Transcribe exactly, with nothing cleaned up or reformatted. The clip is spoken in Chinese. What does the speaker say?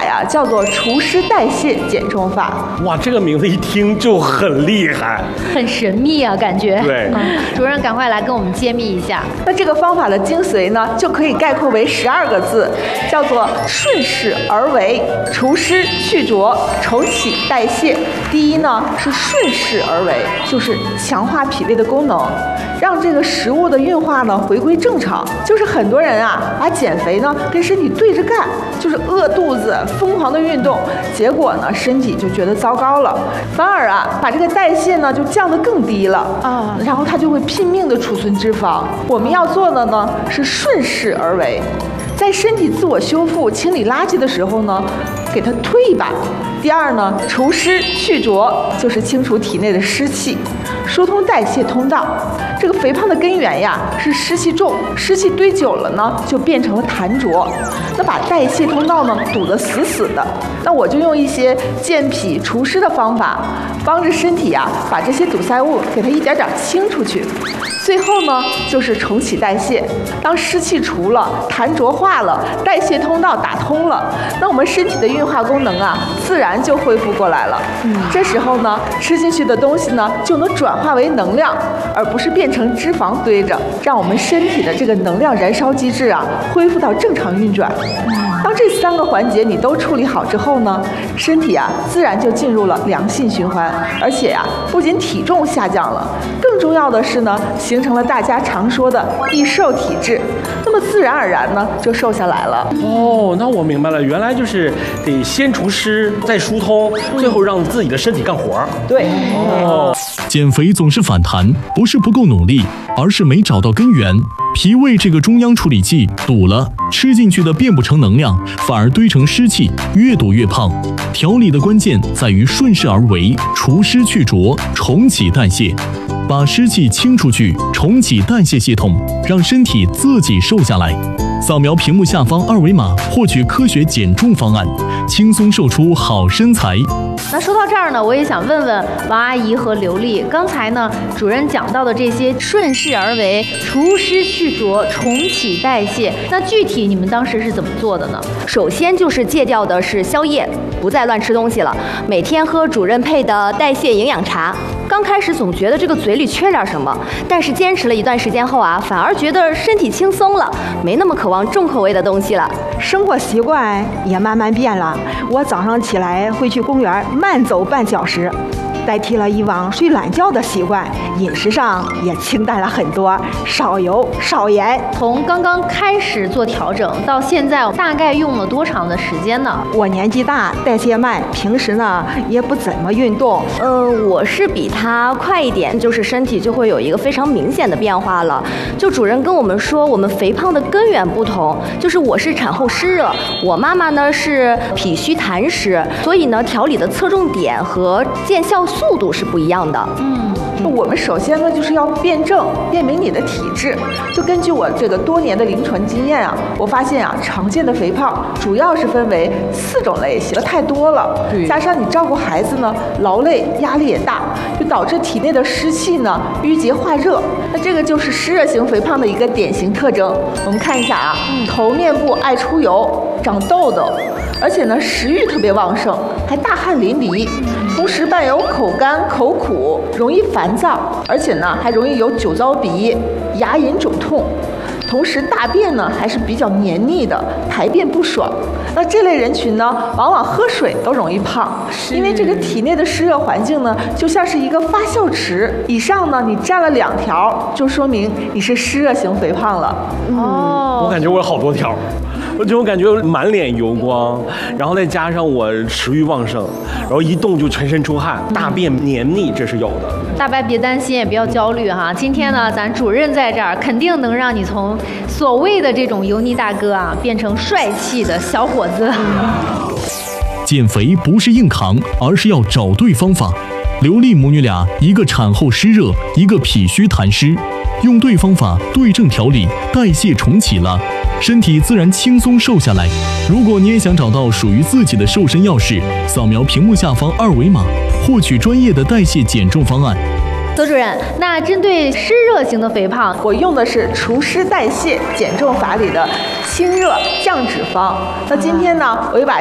呀，叫做除湿代谢减重法。 哇，这个名字一听就很厉害， 很神秘啊，感觉。 对， 嗯，主任赶快来跟我们揭秘一下。 那这个方法的精髓呢，就可以概括为十二个字，叫做顺势而为，除湿去浊，重启代谢。第一呢是顺势而为，就是强化脾胃的功能，让这个食物的运化呢回归正常。就是很多人啊，把减肥呢跟身体对着干，就是饿肚子，疯狂的运动，结果呢身体就觉得糟糕了，反而啊把这个代谢呢就降得更低了啊，然后它就会拼命的储存脂肪。我们要做的呢是顺势而为，在身体自我修复、清理垃圾的时候呢，给它推一把。第二呢，除湿去浊，就是清除体内的湿气，疏通代谢通道。这个肥胖的根源呀是湿气重，湿气堆久了呢，就变成了痰浊，那把代谢通道呢堵得死死的。那我就用一些健脾除湿的方法，帮着身体呀把这些堵塞物给它一点点清出去。最后呢，就是重启代谢。当湿气除了，痰浊化了，代谢通道打通了，那我们身体的运化功能啊，自然就恢复过来了。嗯，这时候呢，吃进去的东西呢，就能转化为能量，而不是变成脂肪堆着，让我们身体的这个能量燃烧机制啊，恢复到正常运转。当这三个环节你都处理好之后呢，身体啊，自然就进入了良性循环，而且呀、啊，不仅体重下降了，更重要的是呢，形成了大家常说的易瘦体质，那么自然而然呢，就瘦下来了。 哦，那我明白了，原来就是得先除湿，再疏通，最后让自己的身体干活。 对。 哦， 减肥总是反弹，不是不够努力，而是没找到根源。脾胃这个中央处理器堵了，吃进去的变不成能量，反而堆成湿气，越堵越胖。调理的关键在于顺势而为，除湿去浊，重启代谢。把湿气清出去，重启代谢系统，让身体自己瘦下来。扫描屏幕下方二维码，获取科学减重方案，轻松瘦出好身材。 那说到这儿呢，我也想问问王阿姨和刘丽，刚才呢主任讲到的这些顺势而为、除湿去浊、重启代谢，那具体你们当时是怎么做的呢？ 首先就是戒掉的是宵夜，不再乱吃东西了，每天喝主任配的代谢营养茶。刚开始总觉得这个嘴里缺点什么，但是坚持了一段时间后啊，反而觉得身体轻松了，没那么渴望重口味的东西了。 生活习惯也慢慢变了，我早上起来会去公园慢走半小时，代替了以往睡懒觉的习惯，饮食上也清淡了很多，少油少盐。 从刚刚开始做调整到现在，大概用了多长的时间呢？ 我年纪大，代谢慢，平时呢也不怎么运动。 嗯，我是比他快一点，就是身体就会有一个非常明显的变化了。就主任跟我们说，我们肥胖的根源不同，就是我是产后湿热，我妈妈呢是脾虚痰湿，所以呢调理的侧重点和见效速度是不一样的。 嗯，我们首先呢就是要辩证辨明你的体质。就根据我这个多年的临床经验啊，我发现啊，常见的肥胖主要是分为四种类型，太多了，加上你照顾孩子呢，劳累压力也大，就导致体内的湿气呢淤结化热。那这个就是湿热型肥胖的一个典型特征。我们看一下啊，头面部爱出油，长痘痘，而且呢食欲特别旺盛，还大汗淋漓。同时伴有口干、口苦，容易烦躁，而且呢还容易有酒糟鼻、牙龈肿痛。同时大便呢还是比较黏腻的，排便不爽。那这类人群呢，往往喝水都容易胖，因为这个体内的湿热环境呢，就像是一个发酵池。以上呢，你占了两条，就说明你是湿热型肥胖了。 哦， 我感觉我有好多条。我就感觉满脸油光，然后再加上我食欲旺盛，然后一动就全身出汗，大便黏腻，这是有的。 大白别担心，也不要焦虑哈。今天呢，咱主任在这儿，肯定能让你从所谓的这种油腻大哥啊，变成帅气的小伙子。 减肥不是硬扛，而是要找对方法。刘丽母女俩，一个产后湿热，一个脾虚痰湿，用对方法，对症调理，代谢重启了。身体自然轻松瘦下来。如果你也想找到属于自己的瘦身钥匙，扫描屏幕下方二维码，获取专业的代谢减重方案。 邹主任，那针对湿热型的肥胖， 我用的是除湿代谢减重法里的清热降脂方。那今天呢，我也把